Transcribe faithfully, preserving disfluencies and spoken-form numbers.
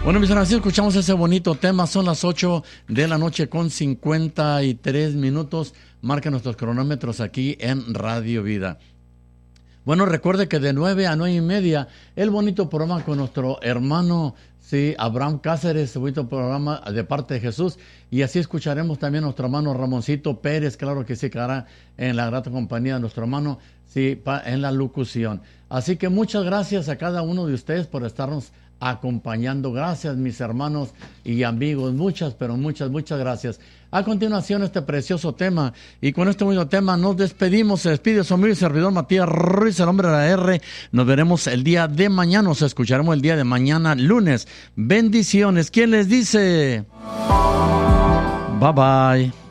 Bueno, mis hermanos, escuchamos ese bonito tema. Son las ocho de la noche con cincuenta y tres minutos. Marca nuestros cronómetros aquí en Radio Vida. Bueno, recuerde que de nueve a nueve y media, el bonito programa con nuestro hermano, sí, Abraham Cáceres, el bonito programa de parte de Jesús. Y así escucharemos también a nuestro hermano Ramoncito Pérez, claro que sí, que hará en la grata compañía de nuestro hermano, sí, pa, en la locución. Así que muchas gracias a cada uno de ustedes por estarnos acompañando. Gracias, mis hermanos y amigos, muchas, pero muchas, muchas gracias. A continuación, este precioso tema, y con este bonito tema nos despedimos. Se despide su amigo y servidor Matías Ruiz, el hombre de la R. Nos veremos el día de mañana, nos escucharemos el día de mañana, lunes. Bendiciones. ¿Quién les dice? Bye bye.